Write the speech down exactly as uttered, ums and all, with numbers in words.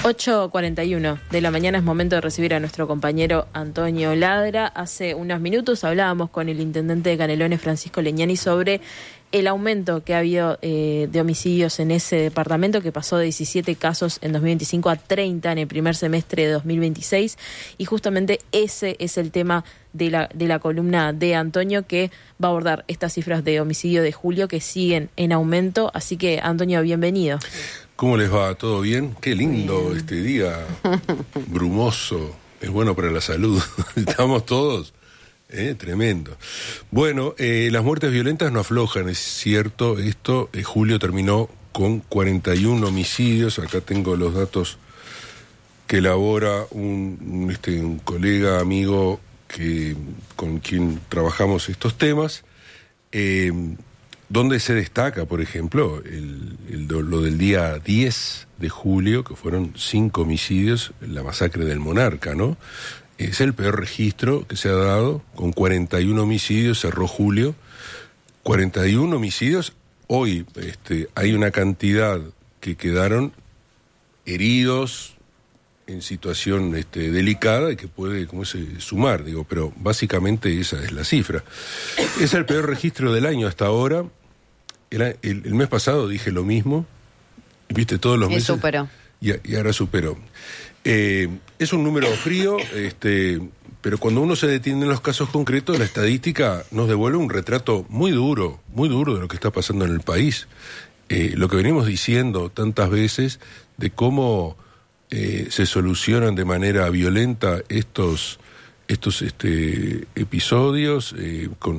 ocho cuarenta y uno de la mañana es momento de recibir a nuestro compañero Antonio Ladra. Hace unos minutos hablábamos con el intendente de Canelones, Francisco Legnani, sobre el aumento que ha habido eh, de homicidios en ese departamento, que pasó de diecisiete casos en dos mil veinticinco a treinta en el primer semestre de dos mil veintiséis. Y justamente ese es el tema de la, de la columna de Antonio, que va a abordar estas cifras de homicidio de julio que siguen en aumento. Así que, Antonio, bienvenido. ¿Cómo les va? ¿Todo bien? Qué lindo bien. Este día brumoso, es bueno para la salud. Estamos todos, ¿eh? Tremendo. Bueno, eh, las muertes violentas no aflojan, es cierto esto. Eh, julio terminó con cuarenta y uno homicidios. Acá tengo los datos que elabora un, un, este, un colega, amigo, que con quien trabajamos estos temas. Eh, donde se destaca, por ejemplo, el, el, lo del día diez de julio, que fueron cinco homicidios, la masacre del Monarca, ¿no? Es el peor registro que se ha dado, con cuarenta y uno homicidios, cerró julio, cuarenta y uno homicidios. Hoy este, hay una cantidad que quedaron heridos, en situación este, delicada y que puede, ¿cómo se sumar? Digo, pero básicamente esa es la cifra. Es el peor registro del año hasta ahora. El, el, el mes pasado dije lo mismo, viste, todos los meses. Y superó. Y, y ahora superó. Eh, es un número frío, este, pero cuando uno se detiene en los casos concretos, la estadística nos devuelve un retrato muy duro, muy duro de lo que está pasando en el país. Eh, lo que venimos diciendo tantas veces de cómo Eh, se solucionan de manera violenta estos estos este, episodios eh, con